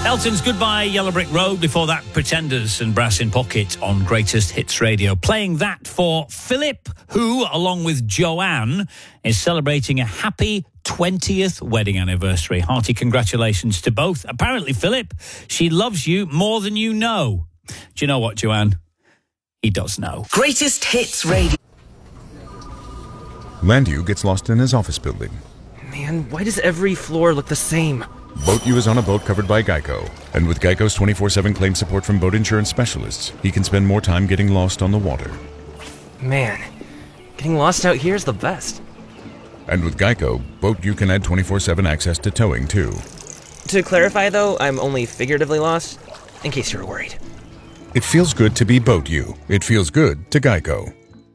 Elton's Goodbye Yellow Brick Road. Before that, Pretenders and Brass in Pocket on Greatest Hits Radio. Playing that for Philip, who, along with Joanne, is celebrating a happy 20th wedding anniversary. Hearty congratulations to both. Apparently, Philip, she loves you more than you know. Do you know what, Joanne? He does know. Greatest Hits Radio. Landu gets lost in his office building. Man, why does every floor look the same? Boat U is on a boat covered by Geico. And with Geico's 24/7 claim support from boat insurance specialists, he can spend more time getting lost on the water. Man, getting lost out here is the best. And with Geico, Boat U can add 24/7 access to towing, too. To clarify, though, I'm only figuratively lost, in case you were worried. It feels good to be Boat U. It feels good to Geico.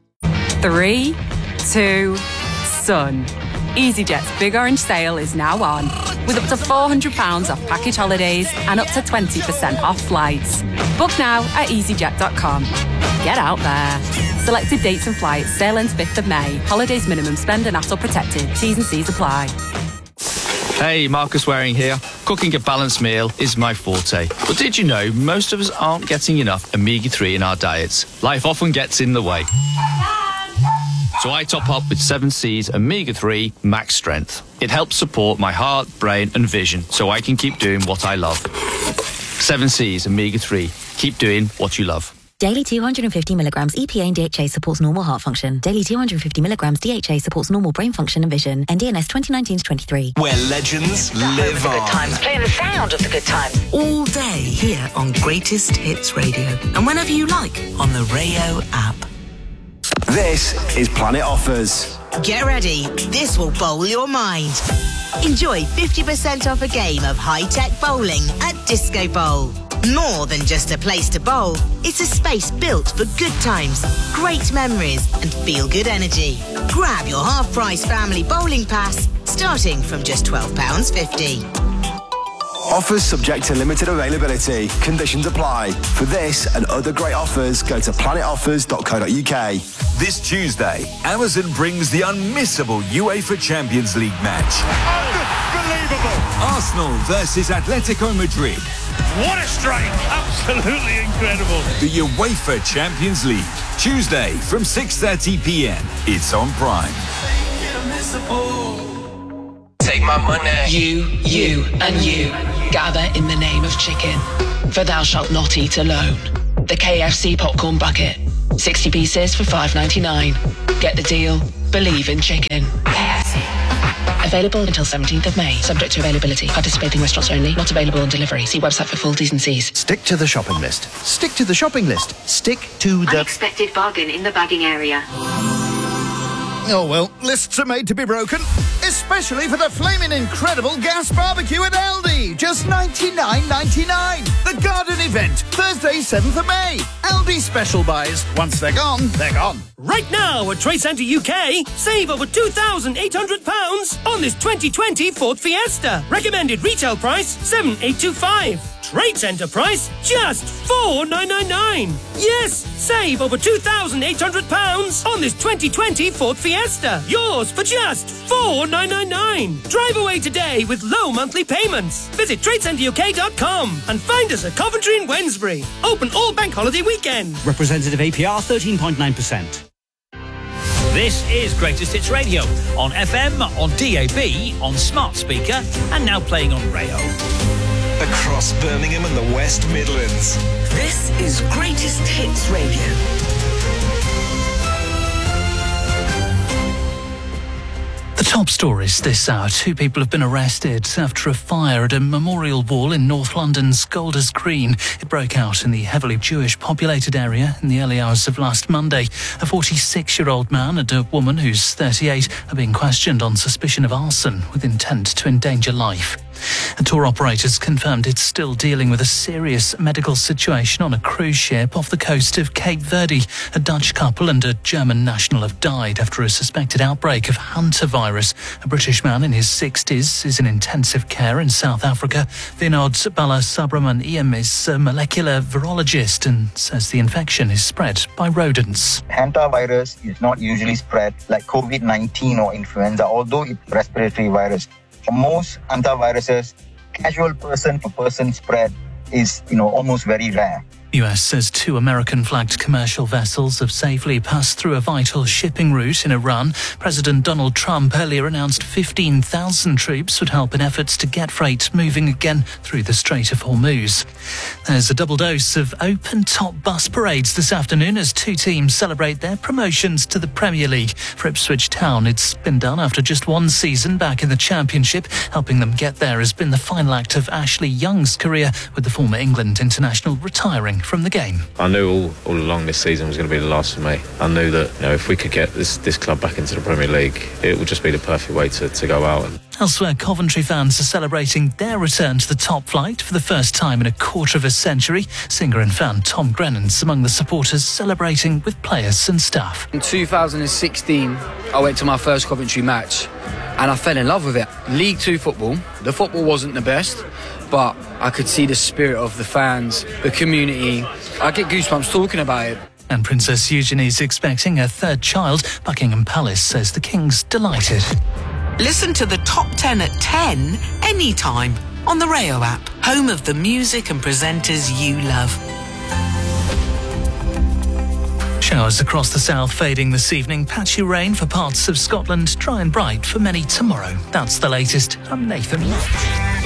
3, 2, Sun. EasyJet's Big Orange Sale is now on, with up to £400 off package holidays and up to 20% off flights. Book now at easyjet.com. Get out there. Selected dates and flights. Sale ends 5th of May. Holidays minimum spend and ATOL protected. T's and C's apply. Hey, Marcus Waring here. Cooking a balanced meal is my forte. But did you know most of us aren't getting enough omega-3 in our diets? Life often gets in the way. So I top up with 7C's Omega-3 Max Strength. It helps support my heart, brain and vision so I can keep doing what I love. 7C's Omega-3. Keep doing what you love. Daily 250 milligrams EPA and DHA supports normal heart function. Daily 250 milligrams DHA supports normal brain function and vision. NDNS 2019-23. Where legends live on. Good times, playing the sound of the good times. All day here on Greatest Hits Radio. And whenever you like on the Rayo app. This is Planet Offers. Get ready. This will bowl your mind. Enjoy 50% off a game of high-tech bowling at Disco Bowl. More than just a place to bowl, it's a space built for good times, great memories and feel-good energy. Grab your half-price family bowling pass starting from just £12.50. Offers subject to limited availability. Conditions apply. For this and other great offers, go to planetoffers.co.uk. This Tuesday, Amazon brings the unmissable UEFA Champions League match. Unbelievable! Arsenal versus Atletico Madrid. What a strike! Absolutely incredible. The UEFA Champions League. Tuesday from 6:30 p.m. It's on Prime. Take my money. You, and you gather in the name of chicken. For thou shalt not eat alone. The KFC popcorn bucket. 60 pieces for $5.99. Get the deal. Believe in chicken. KFC. Available until 17th of May. Subject to availability. Participating restaurants only. Not available on delivery. See website for full T's and C's. Stick to the shopping list. Stick to the shopping list. Stick to the... Unexpected bargain in the bagging area. Oh, well, lists are made to be broken. Especially for the flaming incredible gas barbecue at Aldi. Just $99.99. The garden event, Thursday, 7th of May. Aldi special buys. Once they're gone, they're gone. Right now at Trade Centre UK, save over £2,800 on this 2020 Ford Fiesta. Recommended retail price, $7,825. Trade Centre price, just $4,999. Yes, save over £2,800 on this 2020 Ford Fiesta. Yours for just $4,999. Drive away today with low monthly payments. Visit TradeCentreUK.com and find us at Coventry and Wednesbury. Open all bank holiday weekend. Representative APR 13.9%. This is Greatest Hits Radio on FM, on DAB, on smart speaker, and now playing on Rayo. Across Birmingham and the West Midlands. This is Greatest Hits Radio. The top stories this hour. 2 people have been arrested after a fire at a memorial wall in North London's Golders Green. It broke out in the heavily Jewish populated area in the early hours of last Monday. A 46-year-old man and a woman who's 38 are being questioned on suspicion of arson with intent to endanger life. And tour operators confirmed it's still dealing with a serious medical situation on a cruise ship off the coast of Cape Verde. A Dutch couple and a German national have died after a suspected outbreak of hantavirus. A British man in his 60s is in intensive care in South Africa. Vinod Balasubramaniam is a molecular virologist and says the infection is spread by rodents. Hantavirus is not usually spread like COVID-19 or influenza, although it's a respiratory virus. For most hantaviruses, casual person-to-person spread is, almost very rare. US says 2 American-flagged commercial vessels have safely passed through a vital shipping route in Iran. President Donald Trump earlier announced 15,000 troops would help in efforts to get freight moving again through the Strait of Hormuz. There's a double dose of open-top bus parades this afternoon as 2 teams celebrate their promotions to the Premier League. For Ipswich Town, it's been done after just 1 season back in the Championship. Helping them get there has been the final act of Ashley Young's career, with the former England international retiring from the game. I knew all along this season was going to be the last for me. I knew that if we could get this club back into the Premier League, it would just be the perfect way to go out. Elsewhere, Coventry fans are celebrating their return to the top flight for the first time in a quarter of a century. Singer and fan Tom Grennan's among the supporters celebrating with players and staff. In 2016, I went to my first Coventry match and I fell in love with it. League 2 football. The football wasn't the best, but I could see the spirit of the fans, the community. I get goosebumps talking about it. And Princess Eugenie's expecting her 3rd child. Buckingham Palace says the King's delighted. Listen to the top 10 at 10 anytime on the Rayo app, home of the music and presenters you love. Showers across the south fading this evening. Patchy rain for parts of Scotland. Dry and bright for many tomorrow. That's the latest. I'm Nathan Lodge.